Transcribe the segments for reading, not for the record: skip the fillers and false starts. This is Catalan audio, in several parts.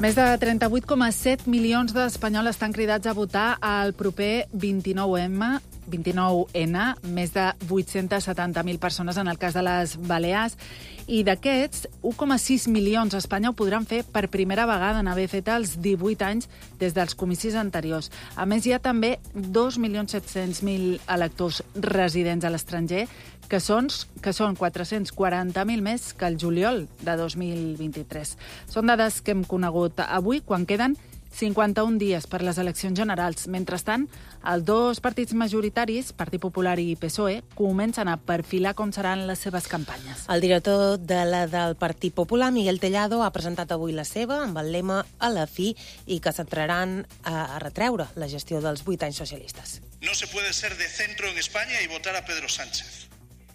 Més de 38,7 milions d'espanyols estan cridats a votar al proper 29N, més de 870.000 persones en el cas de les Balears, i d'aquests, 1,6 milions a Espanya ho podran fer per primera vegada en haver fet els 18 anys des dels comicis anteriors. A més, hi ha també 2.700.000 electors residents a l'estranger, que són 440.000 més que el juliol de 2023. Són dades que hem conegut avui, quan queden 51 dies per les eleccions generals. Mentrestant, els dos partits majoritaris, Partit Popular i PSOE, comencen a perfilar com seran les seves campanyes. El director del Partit Popular, Miguel Tellado, ha presentat avui la seva amb el lema a la fi i que centraran a retreure la gestió dels 8 anys socialistes. No se puede ser de centro en España y votar a Pedro Sánchez.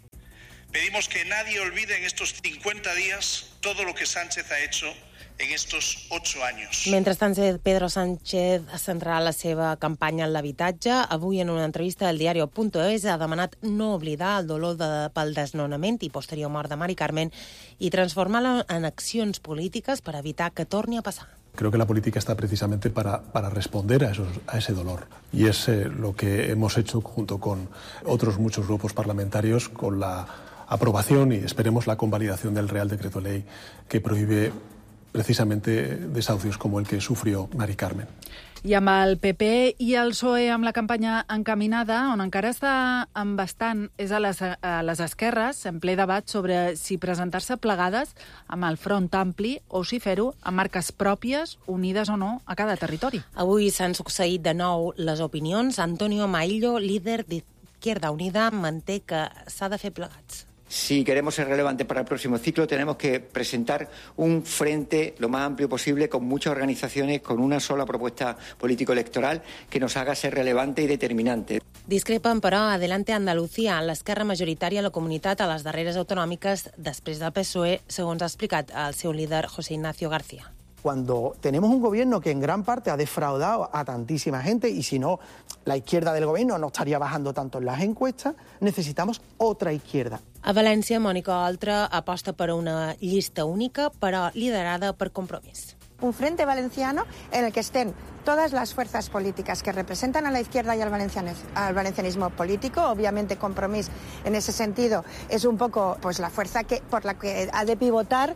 Pedimos que nadie olvide en estos 50 días todo lo que Sánchez ha hecho en estos 8 años. Mentrestant, Pedro Sánchez centrarà la seva campanya en l'habitatge. Avui, en una entrevista del diario.es, ha demanat no oblidar el dolor pel desnonament i posterior mort de Mari Carmen i transformar-la en accions polítiques per evitar que torni a passar. Creo que la política está precisamente para responder a ese dolor. Y es lo que hemos hecho junto con otros muchos grupos parlamentarios con la aprobación y esperemos la convalidación del Real Decreto Ley que prohíbe precisamente desahucios como el que sufrió Mari Carmen. I amb el PP i el PSOE amb la campanya encaminada, on encara està embastant és a les esquerres, en ple debat sobre si presentar-se plegades amb el Front Ampli o si fer-ho amb marques pròpies, unides o no, a cada territori. Avui s'han succeït de nou les opinions. Antonio Maillo, líder d'Izquierda Unida, manté que s'ha de fer plegats. Si queremos ser relevantes para el próximo ciclo, tenemos que presentar un frente lo más amplio posible, con muchas organizaciones, con una sola propuesta político-electoral que nos haga ser relevante y determinante. Discrepen, però, Adelante Andalucía, l'esquerra majoritària a la comunitat a les darreres autonòmiques després del PSOE, segons ha explicat el seu líder José Ignacio García. Cuando tenemos un gobierno que en gran parte ha defraudado a tantísima gente, y si no, la izquierda del gobierno no estaría bajando tanto en las encuestas, necesitamos otra izquierda. A València, Mònica Oltra aposta per una llista única, però liderada per Compromís. Un frente valenciano en el que estén todas las fuerzas políticas que representan a la izquierda y al valencianismo político. Obviamente, Compromís, en ese sentido, es un poco la fuerza por la que ha de pivotar.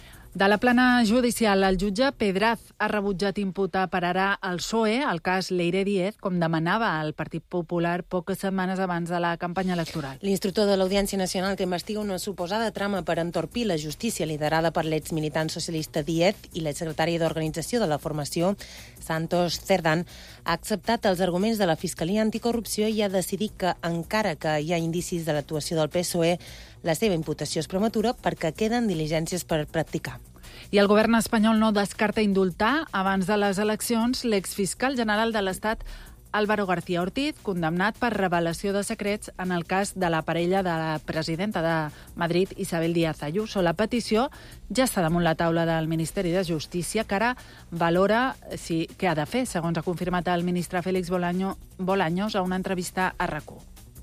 De la plana judicial, el jutge Pedraz ha rebutjat imputar per ara al PSOE el cas Leire Díez, com demanava el Partit Popular poques setmanes abans de la campanya electoral. L'instructor de l'Audiència Nacional, que investiga una suposada trama per entorpir la justícia liderada per l'ex-militant socialista Díez i l'exsecretari d'Organització de la formació, Santos Cerdán, ha acceptat els arguments de la Fiscalia Anticorrupció i ha decidit que, encara que hi ha indicis de l'actuació del PSOE, la seva imputació és prematura perquè queden diligències per practicar. I el govern espanyol no descarta indultar abans de les eleccions l'exfiscal general de l'Estat, Álvaro García Ortiz, condemnat per revelació de secrets en el cas de la parella de la presidenta de Madrid, Isabel Díaz Ayuso. La petició ja està damunt la taula del Ministeri de Justícia, que ara valora què ha de fer, segons ha confirmat el ministre Félix Bolaños a una entrevista a RAC1.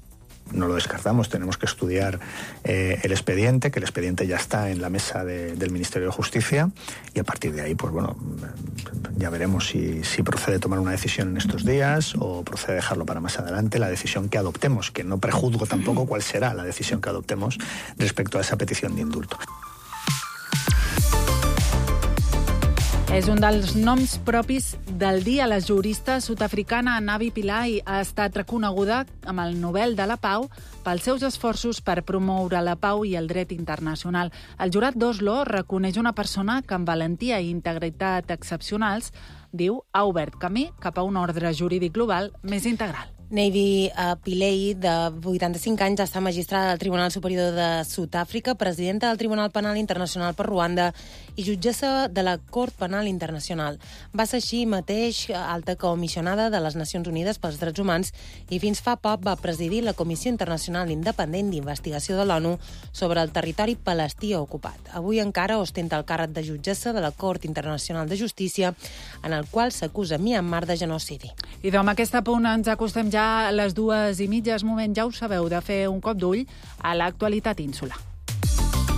No lo descartamos, tenemos que estudiar el expediente, que el expediente ya está en la mesa del Ministerio de Justicia y a partir de ahí, pues bueno, ya veremos si procede tomar una decisión en estos días o procede dejarlo para más adelante, la decisión que adoptemos, que no prejuzgo tampoco cuál será la decisión que adoptemos respecto a esa petición de indulto. És un dels noms propis del dia. La jurista sud-africana Navi Pillay ha estat reconeguda amb el Nobel de la Pau pels seus esforços per promoure la pau i el dret internacional. El jurat d'Oslo reconeix una persona que amb valentia i integritat excepcionals, diu, ha obert camí cap a un ordre jurídic global més integral. Navi Pillay, de 85 anys, està magistrada del Tribunal Superior de Sud-àfrica, presidenta del Tribunal Penal Internacional per Ruanda i jutgessa de la Cort Penal Internacional. Va ser així mateix alta comissionada de les Nacions Unides pels Drets Humans i fins fa poc va presidir la Comissió Internacional Independent d'Investigació de l'ONU sobre el territori palestí ocupat. Avui encara ostenta el càrrec de jutgessa de la Cort Internacional de Justícia, en el qual s'acusa Myanmar de genocidi. I amb aquest apunt ens acostem ja a les 2:30. És moment, ja ho sabeu, de fer un cop d'ull a l'actualitat ínsular.